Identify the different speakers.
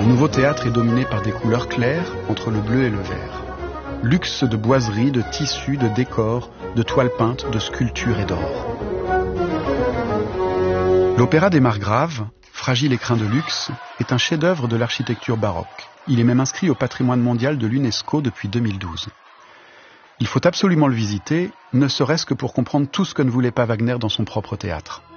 Speaker 1: Le nouveau théâtre est dominé par des couleurs claires entre le bleu et le vert. Luxe de boiseries, de tissus, de décors, de toiles peintes, de sculptures et d'or. L'Opéra des Margraves, fragile écrin de luxe, est un chef-d'œuvre de l'architecture baroque. Il est même inscrit au patrimoine mondial de l'UNESCO depuis 2012. Il faut absolument le visiter, ne serait-ce que pour comprendre tout ce que ne voulait pas Wagner dans son propre théâtre.